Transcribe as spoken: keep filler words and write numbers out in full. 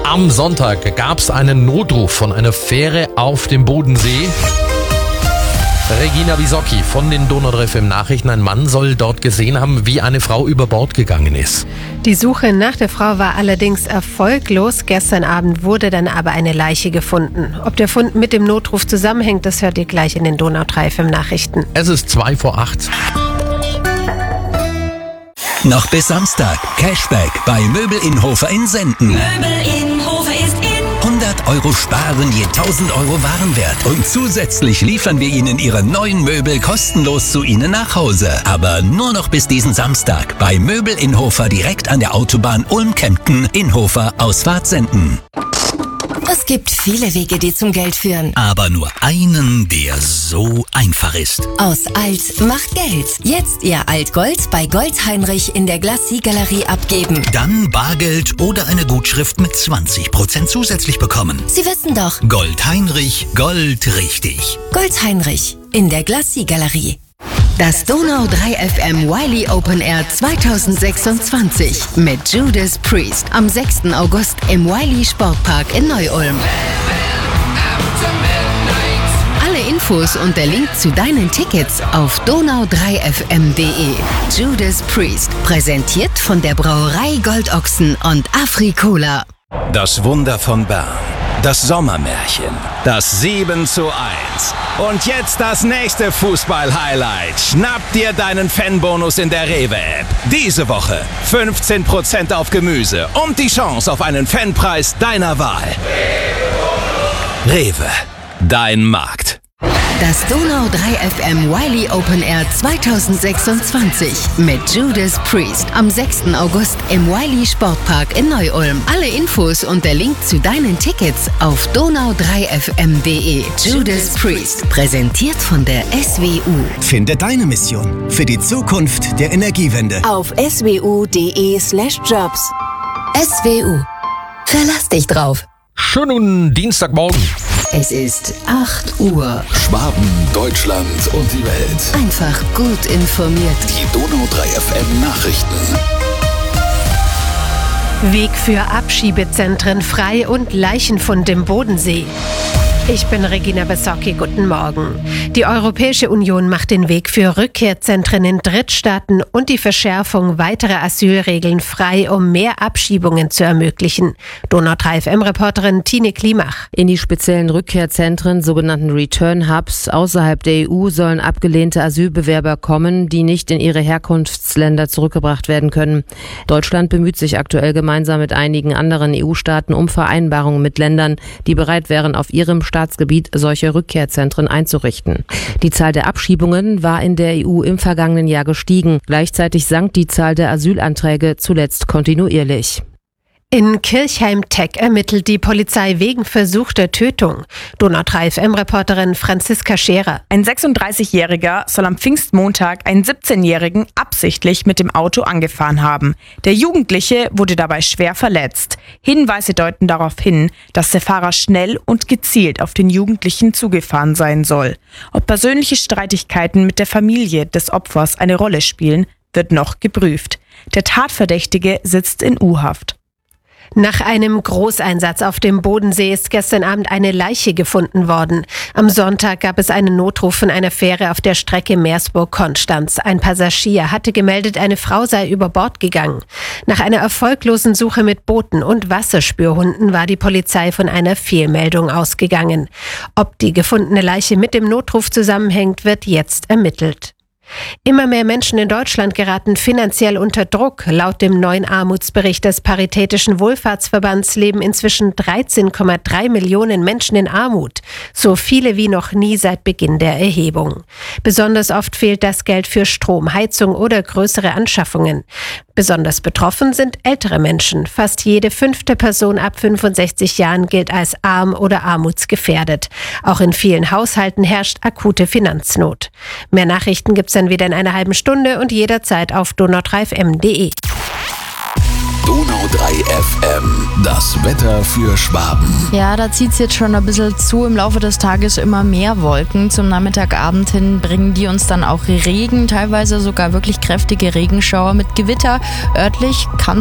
Am Sonntag gab es einen Notruf von einer Fähre auf dem Bodensee. Regina Bisocchi von den Donau drei F M Nachrichten. Ein Mann soll dort gesehen haben, wie eine Frau über Bord gegangen ist. Die Suche nach der Frau war allerdings erfolglos. Gestern Abend wurde dann aber eine Leiche gefunden. Ob der Fund mit dem Notruf zusammenhängt, das hört ihr gleich in den Donau drei F M Nachrichten. Es ist zwei vor acht. Noch bis Samstag. Cashback bei Möbel in Hofer in Senden. Möbel in Hofer ist in. hundert Euro sparen je tausend Euro Warenwert. Und zusätzlich liefern wir Ihnen Ihre neuen Möbel kostenlos zu Ihnen nach Hause. Aber nur noch bis diesen Samstag. Bei Möbel in Hofer direkt an der Autobahn Ulm-Kempten in Hofer Ausfahrt Senden. Es gibt viele Wege, die zum Geld führen. Aber nur einen, der so einfach ist. Aus Alt macht Geld. Jetzt Ihr Altgold bei Gold Heinrich in der Glacis-Galerie abgeben. Dann Bargeld oder eine Gutschrift mit zwanzig Prozent zusätzlich bekommen. Sie wissen doch. Gold Heinrich, Gold richtig. Gold Heinrich in der Glacis-Galerie. Das Donau drei F M Wiley Open Air zweitausendsechsundzwanzig mit Judas Priest am sechsten August im Wiley Sportpark in Neu-Ulm. Alle Infos und der Link zu deinen Tickets auf donau drei f m punkt de. Judas Priest, präsentiert von der Brauerei Goldochsen und Afri-Cola. Das Wunder von Bern. Das Sommermärchen. Das sieben zu eins. Und jetzt das nächste Fußball-Highlight. Schnapp dir deinen Fanbonus in der Rewe-App. Diese Woche fünfzehn Prozent auf Gemüse und die Chance auf einen Fanpreis deiner Wahl. Rewe. Dein Markt. Das Donau drei F M Wiley Open Air zweitausendsechsundzwanzig mit Judas Priest am sechsten August im Wiley Sportpark in Neu-Ulm. Alle Infos und der Link zu deinen Tickets auf donau drei f m punkt de. Judas Priest, präsentiert von der S W U. Finde deine Mission für die Zukunft der Energiewende Auf s w u punkt de slash jobs. S W U. Verlass dich drauf. Schönen Dienstagmorgen. Es ist acht Uhr. Schwaben, Deutschland und die Welt. Einfach gut informiert. Die Donau drei F M Nachrichten. Weg für Abschiebezentren frei und Leichenfund im Bodensee. Ich bin Regina Bisocchi, guten Morgen. Die Europäische Union macht den Weg für Rückkehrzentren in Drittstaaten und die Verschärfung weiterer Asylregeln frei, um mehr Abschiebungen zu ermöglichen. Donau drei F M-Reporterin Tine Klimach. In die speziellen Rückkehrzentren, sogenannten Return Hubs, außerhalb der E U sollen abgelehnte Asylbewerber kommen, die nicht in ihre Herkunftsländer zurückgebracht werden können. Deutschland bemüht sich aktuell gemeinsam mit einigen anderen E U-Staaten um Vereinbarungen mit Ländern, die bereit wären, auf ihrem Staatsgebiet solche Rückkehrzentren einzurichten. Die Zahl der Abschiebungen war in der E U im vergangenen Jahr gestiegen. Gleichzeitig sank die Zahl der Asylanträge zuletzt kontinuierlich. In Kirchheim-Teck ermittelt die Polizei wegen versuchter Tötung. Donau drei F M-Reporterin Franziska Scherer. Ein sechsunddreißigjähriger soll am Pfingstmontag einen siebzehnjährigen absichtlich mit dem Auto angefahren haben. Der Jugendliche wurde dabei schwer verletzt. Hinweise deuten darauf hin, dass der Fahrer schnell und gezielt auf den Jugendlichen zugefahren sein soll. Ob persönliche Streitigkeiten mit der Familie des Opfers eine Rolle spielen, wird noch geprüft. Der Tatverdächtige sitzt in U-Haft. Nach einem Großeinsatz auf dem Bodensee ist gestern Abend eine Leiche gefunden worden. Am Sonntag gab es einen Notruf von einer Fähre auf der Strecke Meersburg-Konstanz. Ein Passagier hatte gemeldet, eine Frau sei über Bord gegangen. Nach einer erfolglosen Suche mit Booten und Wasserspürhunden war die Polizei von einer Fehlmeldung ausgegangen. Ob die gefundene Leiche mit dem Notruf zusammenhängt, wird jetzt ermittelt. Immer mehr Menschen in Deutschland geraten finanziell unter Druck. Laut dem neuen Armutsbericht des Paritätischen Wohlfahrtsverbands leben inzwischen dreizehn Komma drei Millionen Menschen in Armut. So viele wie noch nie seit Beginn der Erhebung. Besonders oft fehlt das Geld für Strom, Heizung oder größere Anschaffungen. Besonders betroffen sind ältere Menschen. Fast jede fünfte Person ab fünfundsechzig Jahren gilt als arm oder armutsgefährdet. Auch in vielen Haushalten herrscht akute Finanznot. Mehr Nachrichten gibt's dann wieder in einer halben Stunde und jederzeit auf donau drei f m punkt de. Donau drei F M, das Wetter für Schwaben. Ja, da zieht es jetzt schon ein bisschen zu. Im Laufe des Tages immer mehr Wolken. Zum Nachmittagabend hin bringen die uns dann auch Regen, teilweise sogar wirklich kräftige Regenschauer mit Gewitter. Örtlich kann